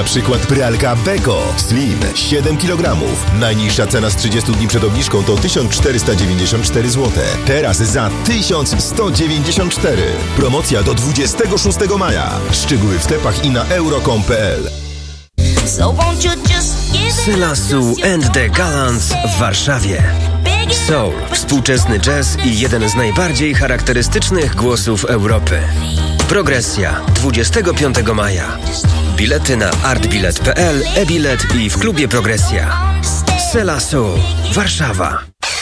Na przykład pralka Beko Slim 7 kg. Najniższa cena z 30 dni przed obniżką to 1494 zł. Teraz za 1194. Promocja do 26 maja. Szczegóły w sklepach i na euro.com.pl. Syla Su and the Gallants w Warszawie. Soul, współczesny jazz i jeden z najbardziej charakterystycznych głosów Europy. Progresja 25 maja. Bilety na artbilet.pl, e-bilet i w klubie Progresja. Syla Su, Warszawa.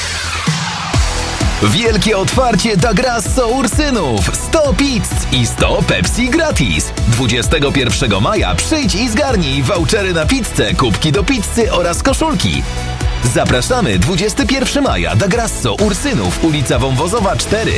Wielkie otwarcie Da Grasso Ursynów. 100 pizz i 100 Pepsi gratis. 21 maja przyjdź i zgarnij vouchery na pizzę, kubki do pizzy oraz koszulki. Zapraszamy 21 maja Da Grasso Ursynów, ulica Wąwozowa 4.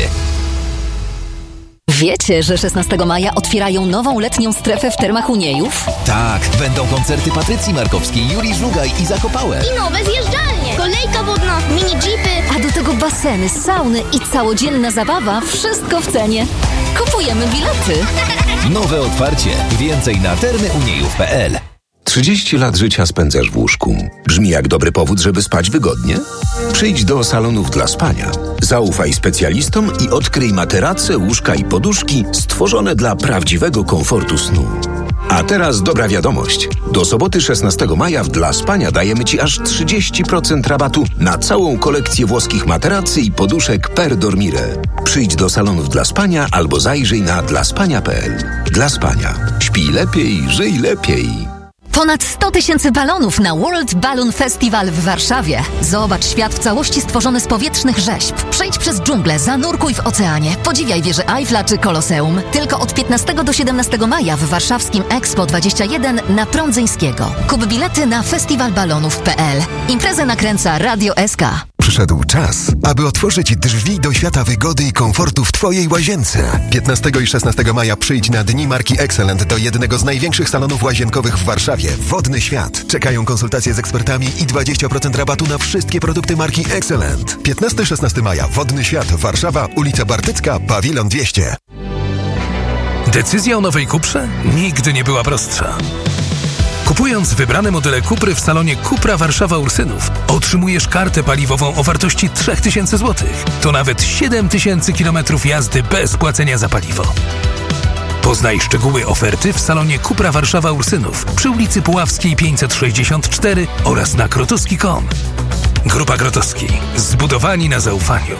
Wiecie, że 16 maja otwierają nową letnią strefę w Termach Uniejów? Tak, będą koncerty Patrycji Markowskiej, Julii Żugaj i Zakopałe. I nowe zjeżdżalnie, kolejka wodna, mini jeepy. A do tego baseny, sauny i całodzienna zabawa, wszystko w cenie. Kupujemy bilety. Nowe otwarcie. Więcej na termyuniejów.pl. 30 lat życia spędzasz w łóżku. Brzmi jak dobry powód, żeby spać wygodnie? Przyjdź do salonów dla spania. Zaufaj specjalistom i odkryj materace, łóżka i poduszki stworzone dla prawdziwego komfortu snu. A teraz dobra wiadomość. Do soboty 16 maja w Dla Spania dajemy Ci aż 30% rabatu na całą kolekcję włoskich materacy i poduszek per dormire. Przyjdź do salonów Dla Spania albo zajrzyj na dlaspania.pl. Dla Spania. Śpij lepiej, żyj lepiej. Ponad 100 000 balonów na World Balloon Festival w Warszawie. Zobacz świat w całości stworzony z powietrznych rzeźb. Przejdź przez dżunglę, zanurkuj w oceanie. Podziwiaj wieżę Eiffla czy Koloseum. Tylko od 15 do 17 maja w warszawskim Expo 21 na Prądzyńskiego. Kup bilety na festiwalbalonów.pl. Imprezę nakręca Radio SK. Przyszedł czas, aby otworzyć drzwi do świata wygody i komfortu w Twojej łazience. 15 i 16 maja przyjdź na Dni Marki Excellent do jednego z największych salonów łazienkowych w Warszawie. Wodny Świat. Czekają konsultacje z ekspertami i 20% rabatu na wszystkie produkty marki Excellent. 15-16 maja. Wodny Świat. Warszawa, ulica Bartycka, Pawilon 200. Decyzja o nowej Cuprze nigdy nie była prostsza. Kupując wybrane modele Cupry w salonie Cupra Warszawa Ursynów, otrzymujesz kartę paliwową o wartości 3000 zł. To nawet 7000 km jazdy bez płacenia za paliwo. Poznaj szczegóły oferty w salonie Cupra Warszawa Ursynów przy ulicy Puławskiej 564 oraz na krotoski.com. Grupa Grotowski. Zbudowani na zaufaniu.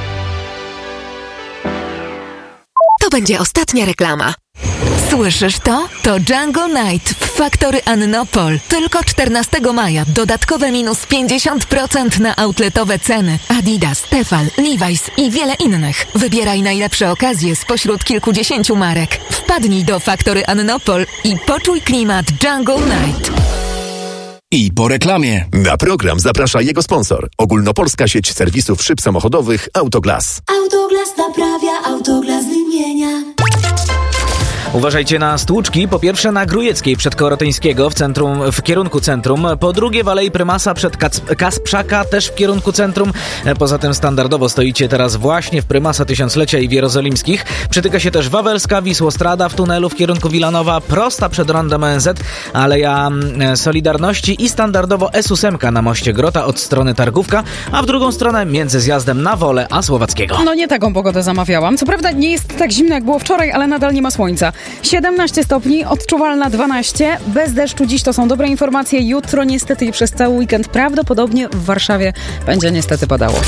To będzie ostatnia reklama. Słyszysz to? To Jungle Night w Factory Annopol. Tylko 14 maja. Dodatkowe minus 50% na outletowe ceny. Adidas, Tefal, Levi's i wiele innych. Wybieraj najlepsze okazje spośród kilkudziesięciu marek. Wpadnij do Factory Annopol i poczuj klimat Jungle Night. I po reklamie. Na program zaprasza jego sponsor. Ogólnopolska sieć serwisów szyb samochodowych Autoglas. Autoglas naprawia, Autoglas wymienia. Uważajcie na stłuczki. Po pierwsze na Grujeckiej przed Korotyńskiego w kierunku centrum. Po drugie w Alei Prymasa przed Kasprzaka też w kierunku centrum. Poza tym standardowo stoicie teraz właśnie w Prymasa Tysiąclecia i w Jerozolimskich. Przytyka się też Wawelska, Wisłostrada w tunelu w kierunku Wilanowa, prosta przed rondem ONZ, Aleja Solidarności i standardowo S8 na moście Grota od strony Targówka, a w drugą stronę między zjazdem na Wolę a Słowackiego. No nie taką pogodę zamawiałam. Co prawda nie jest tak zimno jak było wczoraj, ale nadal nie ma słońca. 17 stopni, odczuwalna 12. Bez deszczu dziś to są dobre informacje. Jutro niestety i przez cały weekend prawdopodobnie w Warszawie będzie niestety padało.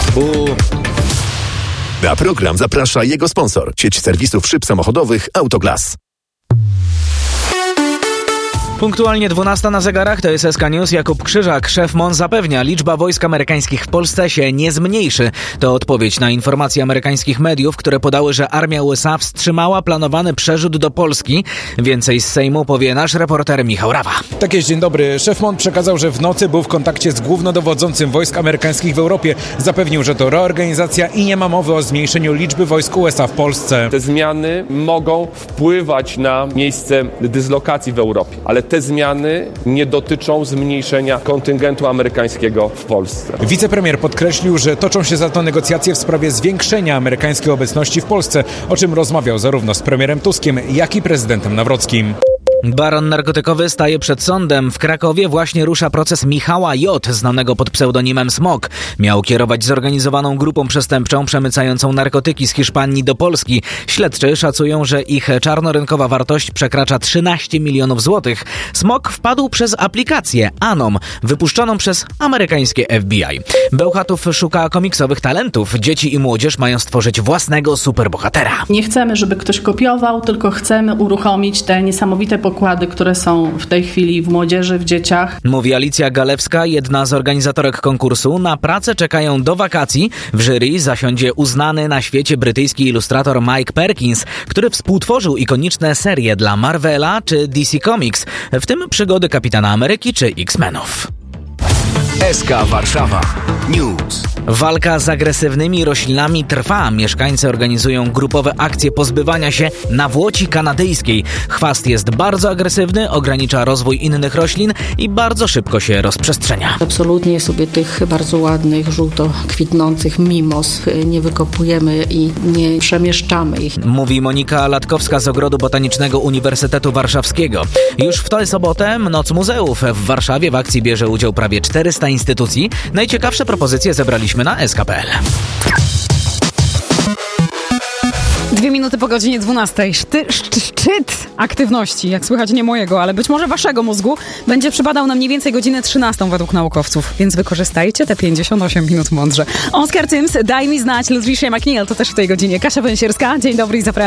Na program zaprasza jego sponsor. Sieć serwisów szyb samochodowych Autoglas. Punktualnie 12 na zegarach, to jest SK News. Jakub Krzyżak, szef MON, zapewnia, liczba wojsk amerykańskich w Polsce się nie zmniejszy. To odpowiedź na informacje amerykańskich mediów, które podały, że armia USA wstrzymała planowany przerzut do Polski. Więcej z Sejmu powie nasz reporter Michał Rawa. Tak jest, dzień dobry. Szef MON przekazał, że w nocy był w kontakcie z głównodowodzącym wojsk amerykańskich w Europie. Zapewnił, że to reorganizacja i nie ma mowy o zmniejszeniu liczby wojsk USA w Polsce. Te zmiany mogą wpływać na miejsce dyslokacji w Europie, ale te zmiany nie dotyczą zmniejszenia kontyngentu amerykańskiego w Polsce. Wicepremier podkreślił, że toczą się za to negocjacje w sprawie zwiększenia amerykańskiej obecności w Polsce, o czym rozmawiał zarówno z premierem Tuskiem, jak i prezydentem Nawrockim. Baron narkotykowy staje przed sądem. W Krakowie właśnie rusza proces Michała J., znanego pod pseudonimem Smok. Miał kierować zorganizowaną grupą przestępczą przemycającą narkotyki z Hiszpanii do Polski. Śledczy szacują, że ich czarnorynkowa wartość przekracza 13 milionów złotych. Smok wpadł przez aplikację Anom, wypuszczoną przez amerykańskie FBI. Bełchatów szuka komiksowych talentów. Dzieci i młodzież mają stworzyć własnego superbohatera. Nie chcemy, żeby ktoś kopiował, tylko chcemy uruchomić te niesamowite pokłady, które są w tej chwili w młodzieży, w dzieciach. Mówi Alicja Galewska, jedna z organizatorek konkursu. Na pracę czekają do wakacji. W jury zasiądzie uznany na świecie brytyjski ilustrator Mike Perkins, który współtworzył ikoniczne serie dla Marvela czy DC Comics, w tym przygody Kapitana Ameryki czy X-Menów. SK Warszawa News. Walka z agresywnymi roślinami trwa. Mieszkańcy organizują grupowe akcje pozbywania się nawłoci kanadyjskiej. Chwast jest bardzo agresywny, ogranicza rozwój innych roślin i bardzo szybko się rozprzestrzenia. Absolutnie sobie tych bardzo ładnych, żółto kwitnących mimos nie wykopujemy i nie przemieszczamy ich. Mówi Monika Latkowska z Ogrodu Botanicznego Uniwersytetu Warszawskiego. Już w tę sobotę Noc Muzeów. W Warszawie w akcji bierze udział prawie 400 instytucji. Najciekawsze propozycje zebraliśmy na sk.pl. 2 minuty po godzinie 12. Szczyt aktywności, jak słychać nie mojego, ale być może waszego mózgu, będzie przypadał na mniej więcej godzinę 13 według naukowców, więc wykorzystajcie te 58 minut mądrze. Oscar Sims, Daj mi znać, Ludwika McNeil, to też w tej godzinie. Kasia Węsierska, dzień dobry i zapraszam.